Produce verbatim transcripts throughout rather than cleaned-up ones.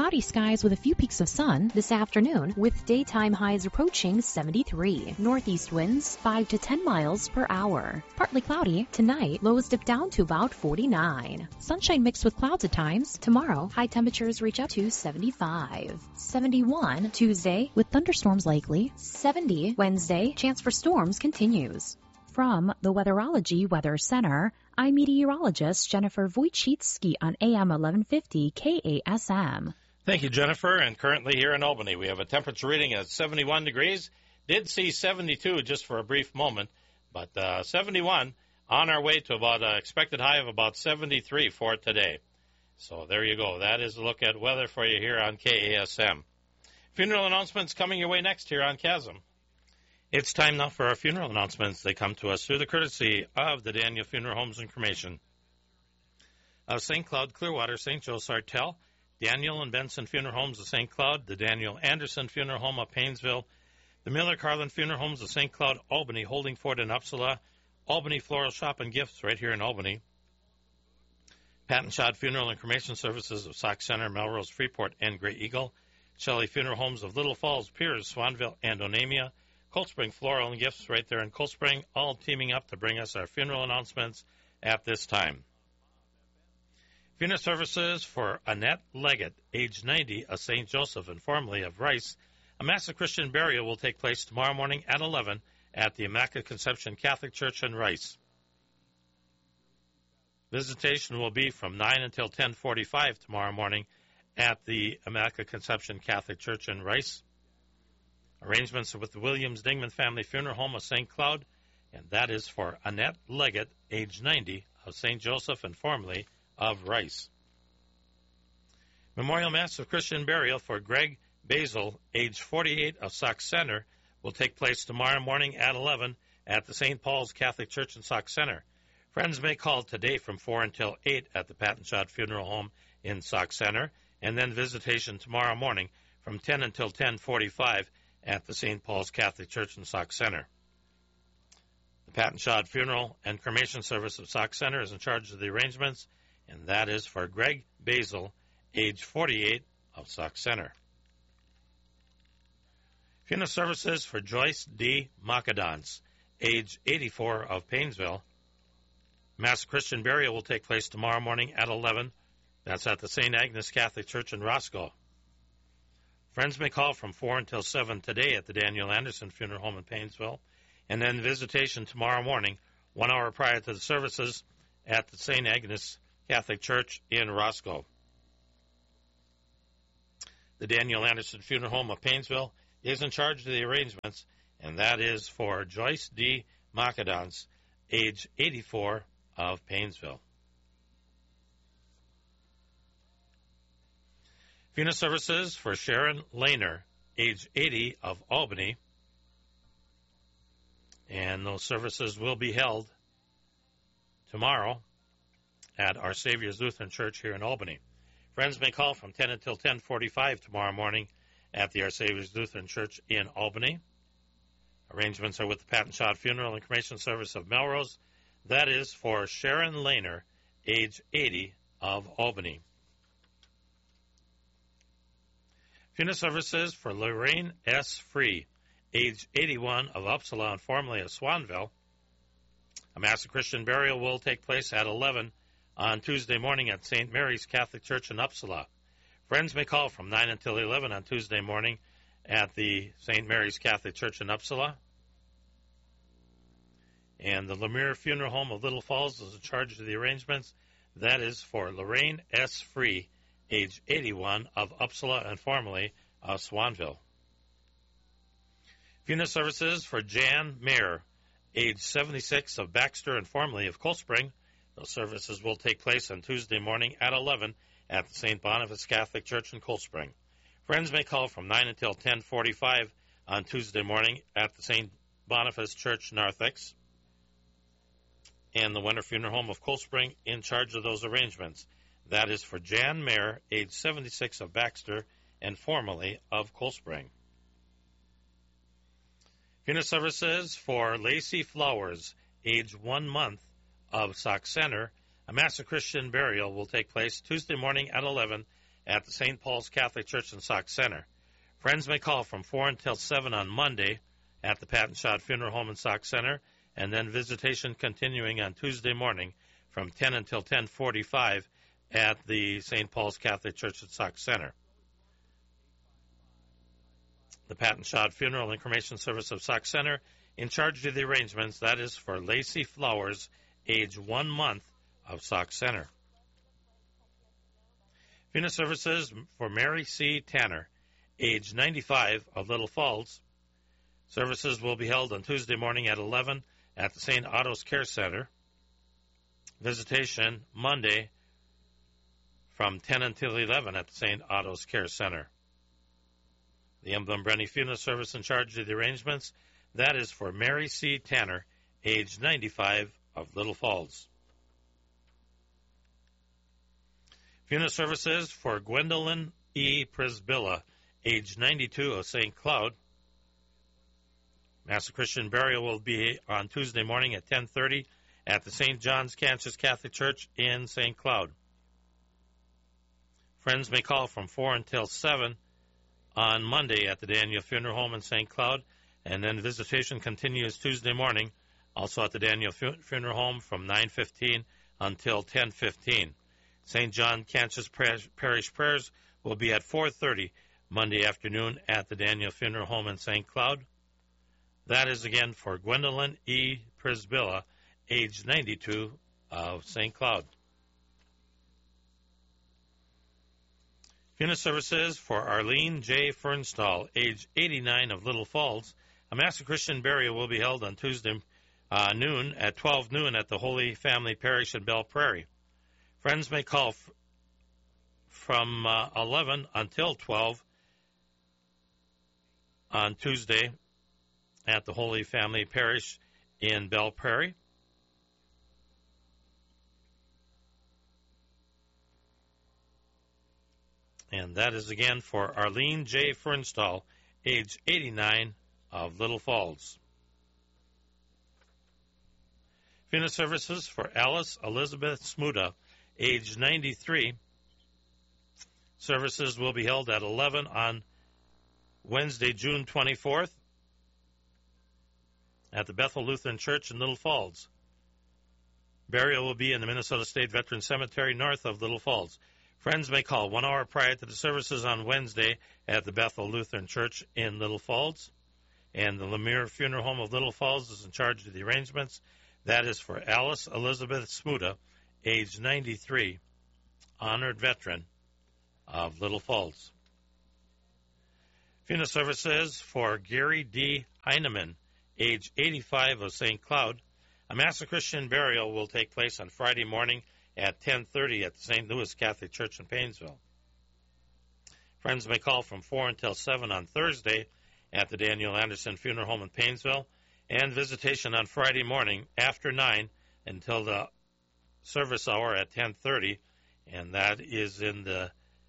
Cloudy skies with a few peaks of sun this afternoon, with daytime highs approaching seventy-three. Northeast winds five to ten miles per hour. Partly cloudy tonight, lows dip down to about forty-nine. Sunshine mixed with clouds at times. Tomorrow, high temperatures reach up to seventy-five. seventy-one Tuesday with thunderstorms likely. seventy Wednesday, chance for storms continues. From the Weatherology Weather Center, I'm meteorologist Jennifer Wojcicki on A M eleven fifty K A S M. Thank you, Jennifer. And currently here in Albany, we have a temperature reading at seventy-one degrees. Did see seventy-two just for a brief moment, but uh, seventy-one on our way to about an expected high of about seventy-three for today. So there you go. That is a look at weather for you here on K A S M. Funeral announcements coming your way next here on Chasm. It's time now for our funeral announcements. They come to us through the courtesy of the Daniel Funeral Homes and Cremation of Saint Cloud, Clearwater, Saint Joe, Sartell, Daniel and Benson Funeral Homes of Saint Cloud, the Daniel Anderson Funeral Home of Painesville, the Miller Carlin Funeral Homes of Saint Cloud, Albany, Holdingford, and Upsala, Albany Floral Shop and Gifts right here in Albany, Pat and Shad Funeral and Cremation Services of Sauk Center, Melrose, Freeport, and Grey Eagle, Shelley Funeral Homes of Little Falls, Piers, Swanville, and Onamia, Cold Spring Floral and Gifts right there in Cold Spring, all teaming up to bring us our funeral announcements at this time. Funeral services for Annette Leggett, age ninety, of Saint Joseph and formerly of Rice. A Mass Christian burial will take place tomorrow morning at eleven at the Immaculate Conception Catholic Church in Rice. Visitation will be from nine until ten forty-five tomorrow morning at the Immaculate Conception Catholic Church in Rice. Arrangements are with the Williams Dingman Family Funeral Home of Saint Cloud, and that is for Annette Leggett, age ninety, of Saint Joseph and formerly of Rice. Memorial Mass of Christian burial for Greg Basil, age forty-eight, of Sauk Center, will take place tomorrow morning at eleven at the Saint Paul's Catholic Church in Sauk Center. Friends may call today from four until eight at the Pat and Shad Funeral Home in Sauk Center, and then visitation tomorrow morning from ten until ten forty-five at the Saint Paul's Catholic Church in Sauk Center. The Pat and Shad Funeral and Cremation Service of Sauk Center is in charge of the arrangements, and that is for Greg Basil, age forty-eight, of Sauk Center. Funeral services for Joyce D. Macadons, age eighty-four, of Painesville. Mass Christian burial will take place tomorrow morning at eleven. That's at the Saint Agnes Catholic Church in Roscoe. Friends may call from four until seven today at the Daniel Anderson Funeral Home in Painesville, and then visitation tomorrow morning, one hour prior to the services, at the Saint Agnes Catholic Church in Roscoe. The Daniel Anderson Funeral Home of Painesville is in charge of the arrangements, and that is for Joyce D. Macadons, age eighty-four, of Painesville. Funeral services for Sharon Lehner, age eighty, of Albany. And those services will be held tomorrow at Our Savior's Lutheran Church here in Albany. Friends may call from ten until ten forty-five tomorrow morning at the Our Savior's Lutheran Church in Albany. Arrangements are with the Pat and Shad Funeral and Cremation Service of Melrose. That is for Sharon Lehner, age eighty, of Albany. Funeral services for Lorraine S. Free, age eighty-one, of Upsala and formerly of Swanville. A Mass of Christian burial will take place at eleven on Tuesday morning at Saint Mary's Catholic Church in Upsala. Friends may call from nine until eleven on Tuesday morning at the Saint Mary's Catholic Church in Upsala. And the Lemire Funeral Home of Little Falls is in charge of the arrangements. That is for Lorraine S. Free, age eighty-one, of Upsala and formerly of Swanville. Funeral services for Jan Mayer, age seventy-six, of Baxter and formerly of Cold Spring. Those services will take place on Tuesday morning at eleven at the Saint Boniface Catholic Church in Cold Spring. Friends may call from nine until ten forty-five on Tuesday morning at the Saint Boniface Church, Narthex. And the Winter Funeral Home of Cold Spring in charge of those arrangements. That is for Jan Mayer, age seventy-six, of Baxter and formerly of Cold Spring. Funeral services for Lacey Flowers, age one month, of Sauk Center. A Mass of Christian burial will take place Tuesday morning at eleven at the Saint Paul's Catholic Church in Sauk Center. Friends may call from four until seven on Monday at the Pat and Shad Funeral Home in Sauk Center, and then visitation continuing on Tuesday morning from ten until ten forty-five at the Saint Paul's Catholic Church at Sauk Center. The Pat and Shad Funeral and Cremation Service of Sauk Center in charge of the arrangements, that is for Lacey Flowers, age one month, of Sauk Center. Funeral services for Mary C. Tanner, age ninety-five, of Little Falls. Services will be held on Tuesday morning at eleven at the Saint Otto's Care Center. Visitation Monday from ten until eleven at the Saint Otto's Care Center. The Emblem Brenny Funeral Service in charge of the arrangements, that is for Mary C. Tanner, age ninety-five, of Little Falls. Funeral services for Gwendolyn E. Prisbilla, age ninety-two, of Saint Cloud. Mass Christian burial will be on Tuesday morning at ten thirty at the Saint John's Kansas Catholic Church in Saint Cloud. Friends may call from four until seven on Monday at the Daniel Funeral Home in Saint Cloud, and then visitation continues Tuesday morning, also at the Daniel Funeral Home from nine fifteen until ten fifteen. Saint John Kansas Parish prayers will be at four thirty Monday afternoon at the Daniel Funeral Home in Saint Cloud. That is again for Gwendolyn E. Prisbilla, age ninety-two, of Saint Cloud. Funeral services for Arlene J. Fernstall, age eighty-nine, of Little Falls. A Mass Christian burial will be held on Tuesday uh, noon at twelve noon at the Holy Family Parish in Belle Prairie. Friends may call f- from uh, eleven until twelve on Tuesday at the Holy Family Parish in Belle Prairie. And that is again for Arlene J. Fernstall, age eighty-nine, of Little Falls. Funeral services for Alice Elizabeth Smuda, age ninety-three. Services will be held at eleven on Wednesday, June twenty-fourth, at the Bethel Lutheran Church in Little Falls. Burial will be in the Minnesota State Veteran Cemetery north of Little Falls. Friends may call one hour prior to the services on Wednesday at the Bethel Lutheran Church in Little Falls. And the Lemire Funeral Home of Little Falls is in charge of the arrangements. That is for Alice Elizabeth Smuda, age ninety-three, honored veteran of Little Falls. Funeral services for Gary D. Heineman, age eighty-five, of Saint Cloud. A Mass Christian burial will take place on Friday morning at ten thirty at the Saint Louis Catholic Church in Paynesville. Friends may call from four until seven on Thursday at the Daniel Anderson Funeral Home in Paynesville, and visitation on Friday morning after nine until the service hour at ten thirty, and that is in the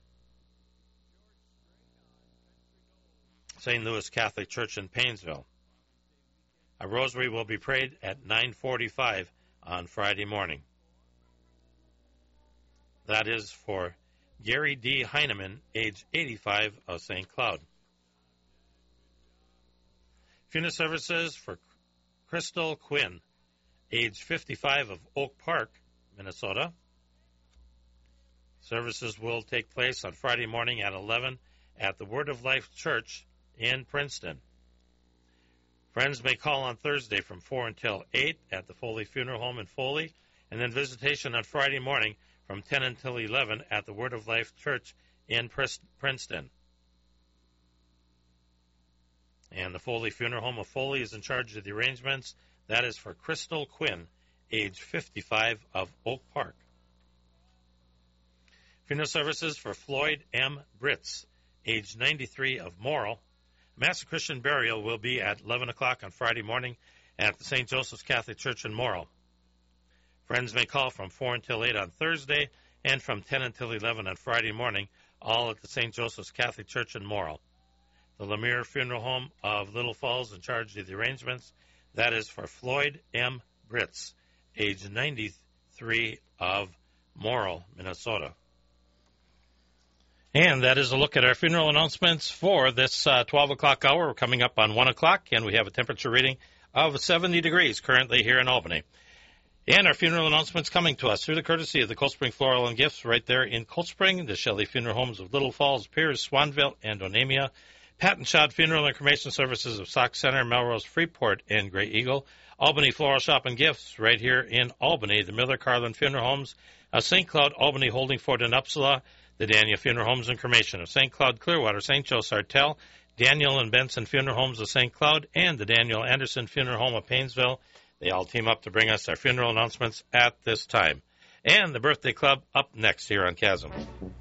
Saint Louis Catholic Church in Paynesville. A rosary will be prayed at nine forty-five on Friday morning. That is for Gary D. Heineman, age eighty-five, of Saint Cloud. Funeral services for Crystal Quinn, age fifty-five, of Oak Park, Minnesota. Services will take place on Friday morning at eleven at the Word of Life Church in Princeton. Friends may call on Thursday from four until eight at the Foley Funeral Home in Foley, and then visitation on Friday morning from ten until eleven at the Word of Life Church in Princeton. And the Foley Funeral Home of Foley is in charge of the arrangements. That is for Crystal Quinn, age fifty-five, of Oak Park. Funeral services for Floyd M. Britz, age ninety-three, of Morrill. Mass Christian burial will be at eleven o'clock on Friday morning at the Saint Joseph's Catholic Church in Morrill. Friends may call from four until eight on Thursday and from ten until eleven on Friday morning, all at the Saint Joseph's Catholic Church in Morrill. The Lemire Funeral Home of Little Falls in charge of the arrangements. That is for Floyd M. Britz, age ninety-three, of Morrill, Minnesota. And that is a look at our funeral announcements for this uh, twelve o'clock hour. We're coming up on one o'clock, and we have a temperature reading of seventy degrees currently here in Albany. And our funeral announcements coming to us through the courtesy of the Cold Spring Floral and Gifts right there in Cold Spring, the Shelley Funeral Homes of Little Falls, Pierce, Swanville, and Onamia, Pat and Shad Funeral and Cremation Services of Sauk Center, Melrose, Freeport, and Grey Eagle, Albany Floral Shop and Gifts right here in Albany, the Miller Carlin Funeral Homes of Saint Cloud, Albany, Holding Fort, and Upsala, the Daniel Funeral Homes and Cremation of Saint Cloud, Clearwater, Saint Joe, Sartell, Daniel and Benson Funeral Homes of Saint Cloud, and the Daniel Anderson Funeral Home of Paynesville. They all team up to bring us our funeral announcements at this time. And the Birthday Club up next here on Chasm.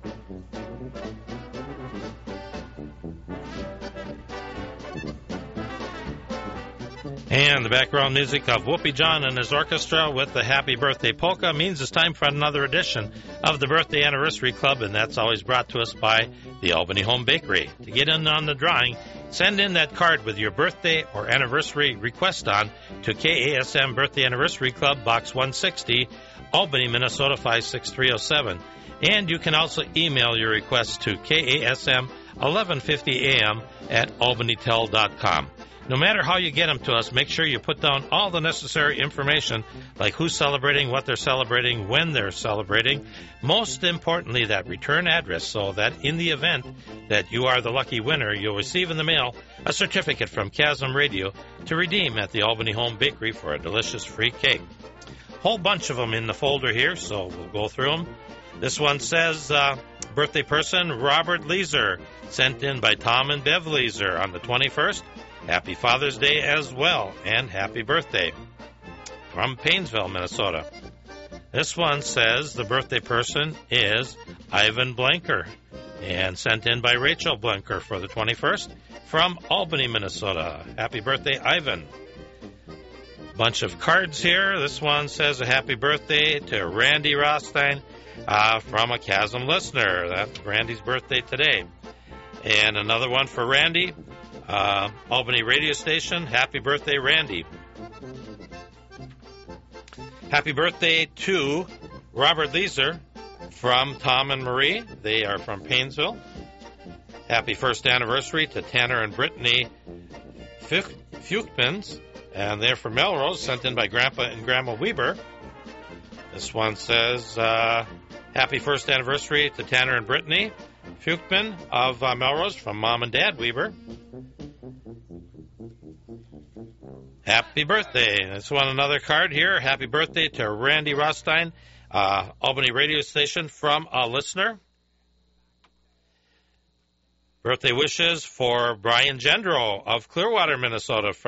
And the background music of Whoopi John and his orchestra with the Happy Birthday Polka means it's time for another edition of the Birthday Anniversary Club, and that's always brought to us by the Albany Home Bakery. To get in on the drawing, send in that card with your birthday or anniversary request on to K A S M Birthday Anniversary Club, Box one sixty, Albany, Minnesota five six three oh seven. And you can also email your request to K A S M eleven fifty A M at albanytel dot com. No matter how you get them to us, make sure you put down all the necessary information, like who's celebrating, what they're celebrating, when they're celebrating. Most importantly, that return address, so that in the event that you are the lucky winner, you'll receive in the mail a certificate from Chasm Radio to redeem at the Albany Home Bakery for a delicious free cake. Whole bunch of them in the folder here, so we'll go through them. This one says, uh, birthday person, Robert Leeser, sent in by Tom and Bev Leeser on the twenty-first. Happy Father's Day as well, and happy birthday. From Paynesville, Minnesota. This one says the birthday person is Ivan Blanker, and sent in by Rachel Blanker for the twenty-first from Albany, Minnesota. Happy birthday, Ivan. Bunch of cards here. This one says a happy birthday to Randy Rothstein uh, from a Chasm listener. That's Randy's birthday today. And another one for Randy. Uh, Albany radio station, happy birthday, Randy. Happy birthday to Robert Leeser from Tom and Marie. They are from Paynesville. Happy first anniversary to Tanner and Brittany Fuchmans, and they're from Melrose, sent in by Grandpa and Grandma Weber. This one says, uh, happy first anniversary to Tanner and Brittany Fuchman of uh, Melrose from Mom and Dad Weber. Happy birthday. This one, another card here. Happy birthday to Randy Rothstein, uh, Albany radio station from a listener. Birthday wishes for Brian Gendro of Clearwater, Minnesota.